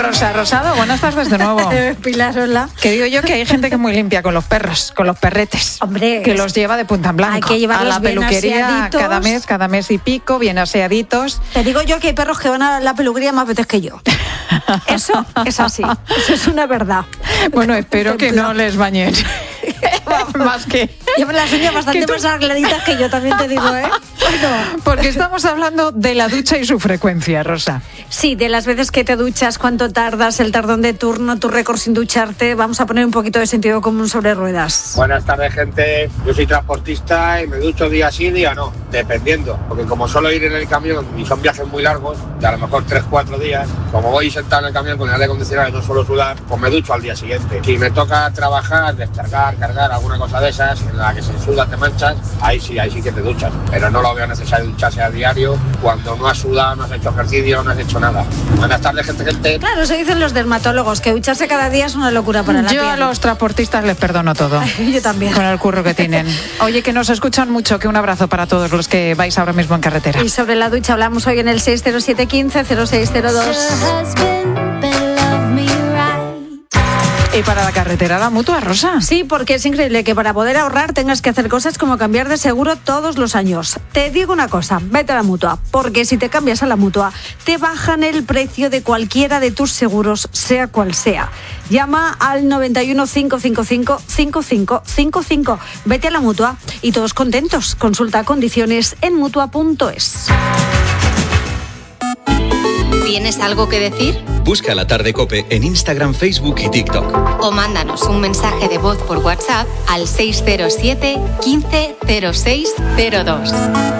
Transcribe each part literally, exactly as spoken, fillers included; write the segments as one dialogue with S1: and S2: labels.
S1: Rosa Rosado, buenas tardes de nuevo.
S2: Pilar, hola.
S1: Que digo yo que hay gente que es muy limpia con los perros, con los perretes.
S2: Hombre,
S1: que los lleva de punta en blanco.
S2: Hay que llevarlos
S1: a la
S2: bien
S1: peluquería
S2: aseaditos.
S1: cada mes, cada mes y pico, bien aseaditos.
S2: Te digo yo que hay perros que van a la peluquería más veces que yo. Eso es así. Eso es una verdad.
S1: Bueno, espero que no les bañen. Más que...
S2: Llevan las uñas bastante más arregladitas que yo, también te digo, ¿eh? Bueno.
S1: Porque estamos hablando de la ducha y su frecuencia, Rosa.
S2: Sí, de las veces que te duchas, cuánto tardas, el tardón de turno, tu récord sin ducharte. Vamos a poner un poquito de sentido común sobre ruedas.
S3: Buenas tardes, gente. Yo soy transportista y me ducho día sí, día no, dependiendo. Porque como suelo ir en el camión y son viajes muy largos, de a lo mejor tres, cuatro días, como voy sentado en el camión con el aire acondicionado y no suelo sudar, pues me ducho al día siguiente. Si me toca trabajar, descargar, cargar, alguna cosa de esas, en la que se suda, te manchas, ahí sí, ahí sí que te duchas. Pero no lo veo necesario ducharse a diario cuando no has sudado, no has hecho ejercicio, no has hecho nada. Buenas tardes, gente, gente.
S2: Claro, eso dicen los dermatólogos, que ducharse cada día es una locura para la
S1: Yo
S2: piel.
S1: a los transportistas les perdono todo.
S2: Ay, yo también.
S1: Con el curro que tienen. Oye, que nos escuchan mucho, que un abrazo para todos los que vais ahora mismo en carretera.
S2: Y sobre la ducha hablamos hoy en el seis cero siete uno cinco cero seis cero dos.
S1: ¿Y para la carretera la Mutua, Rosa?
S2: Sí, porque es increíble que para poder ahorrar tengas que hacer cosas como cambiar de seguro todos los años. Te digo una cosa, vete a la Mutua, porque si te cambias a la Mutua, te bajan el precio de cualquiera de tus seguros, sea cual sea. Llama al noventa y uno, cinco cinco cinco, cinco cinco cinco cinco. Vete a la Mutua y todos contentos. Consulta condiciones en mutua punto es.
S4: ¿Tienes algo que decir?
S5: Busca La Tarde COPE en Instagram, Facebook y TikTok.
S4: O mándanos un mensaje de voz por WhatsApp al seis cero siete, quince, cero seis cero dos.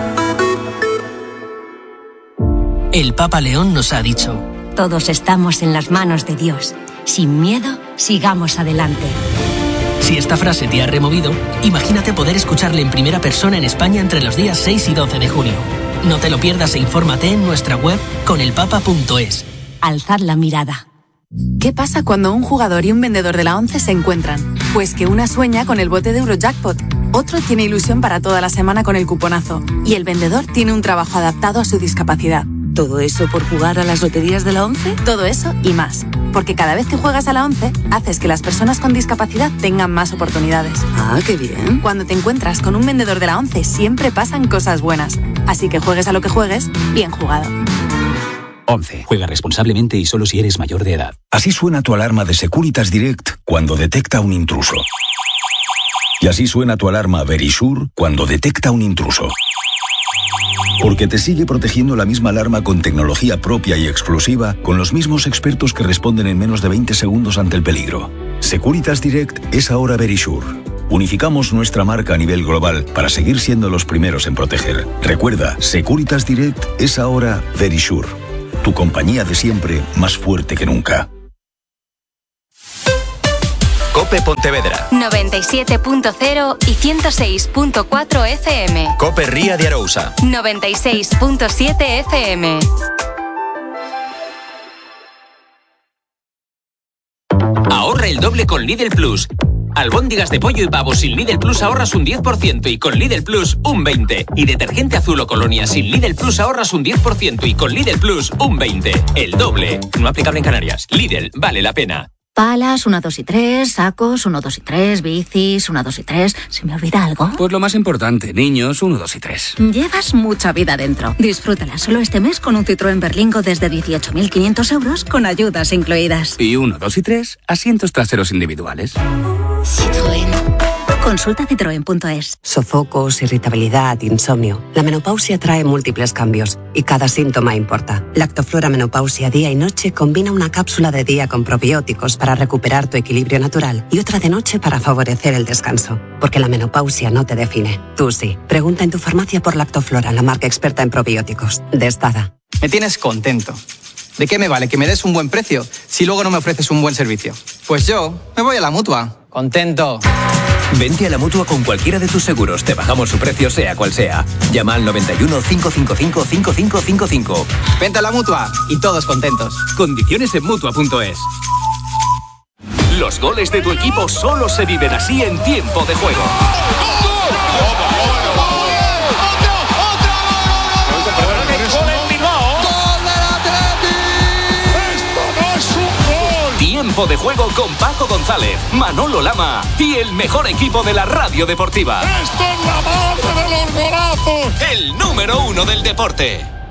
S6: El Papa León nos ha dicho:
S7: todos estamos en las manos de Dios. Sin miedo, sigamos adelante.
S6: Si esta frase te ha removido, imagínate poder escucharle en primera persona en España entre los días seis y doce de junio. No te lo pierdas e infórmate en nuestra web con el papa punto es.
S7: Alzad la mirada.
S8: ¿Qué pasa cuando un jugador y un vendedor de la ONCE se encuentran? Pues que una sueña con el bote de Eurojackpot, otro tiene ilusión para toda la semana con el cuponazo y el vendedor tiene un trabajo adaptado a su discapacidad. ¿Todo eso por jugar a las loterías de la ONCE? Todo eso y más. Porque cada vez que juegas a la ONCE, haces que las personas con discapacidad tengan más oportunidades.
S9: Ah, qué bien.
S8: Cuando te encuentras con un vendedor de la ONCE, siempre pasan cosas buenas. Así que juegues a lo que juegues, bien jugado.
S10: ONCE. Juega responsablemente y solo si eres mayor de edad.
S11: Así suena tu alarma de Securitas Direct cuando detecta un intruso. Y así suena tu alarma Verisure cuando detecta un intruso. Porque te sigue protegiendo la misma alarma con tecnología propia y exclusiva, con los mismos expertos que responden en menos de veinte segundos ante el peligro. Securitas Direct es ahora Verisure. Unificamos nuestra marca a nivel global para seguir siendo los primeros en proteger. Recuerda, Securitas Direct es ahora Verisure. Tu compañía de siempre, más fuerte que nunca.
S5: COPE Pontevedra
S4: noventa y siete punto cero y ciento seis punto cuatro F M.
S5: COPE Ría de Arousa
S4: noventa y seis punto siete F M.
S12: Ahorra el doble con Lidl Plus. Albóndigas de pollo y pavo sin Lidl Plus ahorras un diez por ciento y con Lidl Plus un veinte por ciento. Y detergente azul o colonia sin Lidl Plus ahorras un diez por ciento y con Lidl Plus un veinte por ciento. El doble. No aplicable en Canarias. Lidl, vale la pena.
S13: Palas, uno, dos y tres, sacos, uno, dos y tres, bicis, uno, dos y tres. ¿Se me olvida algo?
S10: Pues lo más importante, niños, uno, dos y tres.
S13: Llevas mucha vida dentro. Disfrútala solo este mes con un Citroën Berlingo desde dieciocho mil quinientos euros con ayudas incluidas.
S10: Y uno, dos y tres, asientos traseros individuales.
S13: Citroën. Consulta citroen punto es.
S9: Sofocos, irritabilidad, insomnio. La menopausia trae múltiples cambios y cada síntoma importa. Lactoflora Menopausia Día y Noche combina una cápsula de día con probióticos para recuperar tu equilibrio natural y otra de noche para favorecer el descanso. Porque la menopausia no te define. Tú sí. Pregunta en tu farmacia por Lactoflora, la marca experta en probióticos. De Estada.
S14: Me tienes contento. ¿De qué me vale que me des un buen precio si luego no me ofreces un buen servicio? Pues yo me voy a la Mutua. Contento.
S15: Vente a la Mutua con cualquiera de tus seguros. Te bajamos su precio sea cual sea. Llama al noventa y uno, cinco cinco cinco, cinco cinco cinco cinco.
S14: Vente a la Mutua y todos contentos.
S15: Condiciones en mutua punto es.
S12: Los goles de tu equipo solo se viven así en tiempo de juego.
S16: Tiempo de Juego con Paco González, Manolo Lama y el mejor equipo de la radio deportiva.
S17: ¡Esto es la madre de los golazos!
S16: El número uno del deporte.